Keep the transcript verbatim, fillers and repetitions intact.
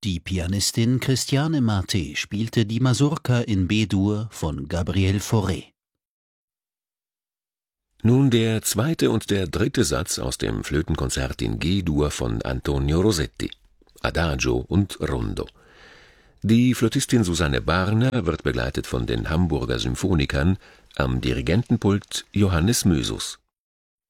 Die Pianistin Christiane Marté spielte die Masurka in B-Dur von Gabriel Fauré. Nun der zweite und der dritte Satz aus dem Flötenkonzert in G-Dur von Antonio Rosetti, Adagio und Rondo. Die Flötistin Susanne Barner wird begleitet von den Hamburger Symphonikern, am Dirigentenpult Johannes Mösus.